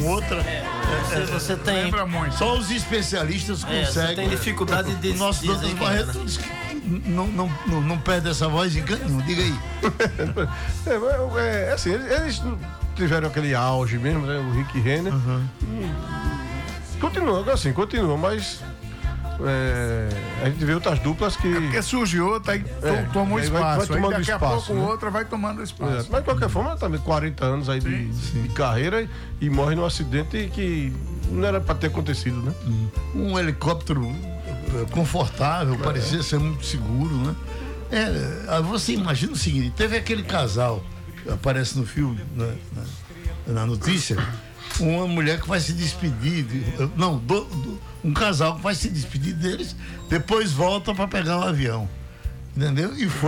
outra. Você tem. Só os especialistas conseguem. Você tem dificuldade de. O nosso Dantas Barreto diz que não perde essa voz em canto nenhum. Diga aí. Assim, eles tiveram aquele auge mesmo, né? O Rick Renner. Continua, mas a gente vê outras duplas que. Porque surge outra, aí toma um espaço. Vai tomando daqui espaço, a pouco né? outra vai tomando espaço. Mas de qualquer forma, ela também 40 anos aí de carreira e morre num acidente que não era para ter acontecido, né? Um helicóptero confortável, parecia ser muito seguro, né? Você imagina o seguinte, teve aquele casal que aparece no filme, na notícia, uma mulher que vai se despedir, um casal que vai se despedir deles, depois volta para pegar um avião, entendeu? E foi